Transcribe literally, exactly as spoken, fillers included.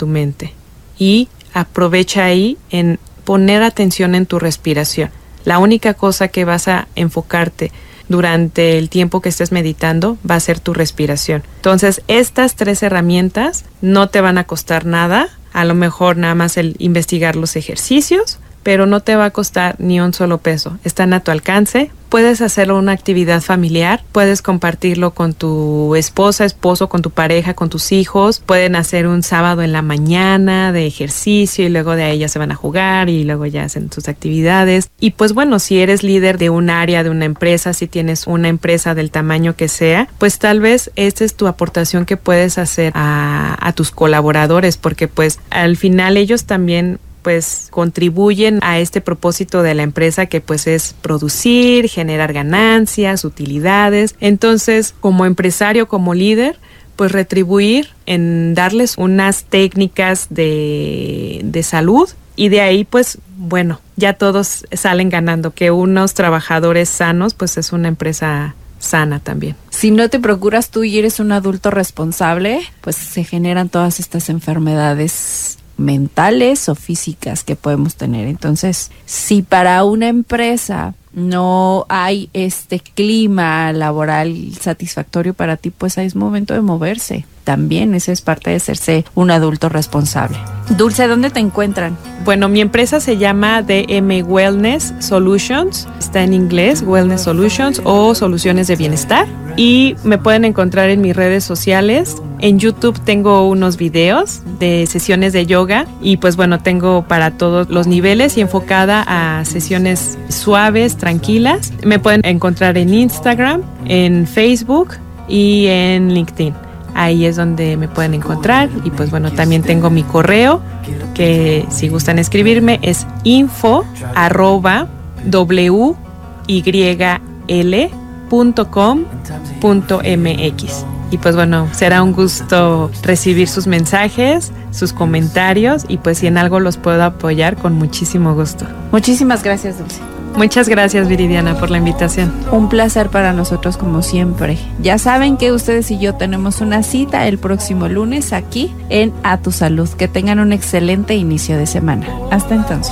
tu mente. Y aprovecha ahí en poner atención en tu respiración. La única cosa que vas a enfocarte durante el tiempo que estés meditando va a ser tu respiración. Entonces, estas tres herramientas no te van a costar nada. A lo mejor nada más el investigar los ejercicios, pero no te va a costar ni un solo peso. Están a tu alcance. Puedes hacerlo una actividad familiar, puedes compartirlo con tu esposa, esposo, con tu pareja, con tus hijos. Pueden hacer un sábado en la mañana de ejercicio y luego de ahí ya se van a jugar y luego ya hacen sus actividades. Y pues bueno, si eres líder de un área, de una empresa, si tienes una empresa del tamaño que sea, pues tal vez esta es tu aportación que puedes hacer a, a tus colaboradores, porque pues al final ellos también pues contribuyen a este propósito de la empresa, que pues es producir, generar ganancias, utilidades. Entonces, como empresario, como líder, pues retribuir en darles unas técnicas de, de salud, y de ahí pues bueno, ya todos salen ganando. Que unos trabajadores sanos, pues es una empresa sana también. Si no te procuras tú y eres un adulto responsable, pues se generan todas estas enfermedades mentales o físicas que podemos tener. Entonces, si para una empresa no hay este clima laboral satisfactorio para ti, pues ahí es momento de moverse. También esa es parte de serse un adulto responsable. Dulce, ¿dónde te encuentran? Bueno, mi empresa se llama D M Wellness Solutions, está en inglés, Wellness Solutions o Soluciones de Bienestar, y me pueden encontrar en mis redes sociales. En YouTube tengo unos videos de sesiones de yoga y pues bueno, tengo para todos los niveles y enfocada a sesiones suaves, tranquilas. Me pueden encontrar en Instagram, en Facebook y en LinkedIn. Ahí es donde me pueden encontrar. Y pues bueno, también tengo mi correo, que si gustan escribirme es info arroba w y l punto com punto m x. Y pues bueno, será un gusto recibir sus mensajes, sus comentarios, y pues si en algo los puedo apoyar, con muchísimo gusto. Muchísimas gracias, Dulce. Muchas gracias, Viridiana, por la invitación. Un placer para nosotros, como siempre. Ya saben que ustedes y yo tenemos una cita el próximo lunes aquí en A Tu Salud. Que tengan un excelente inicio de semana. Hasta entonces.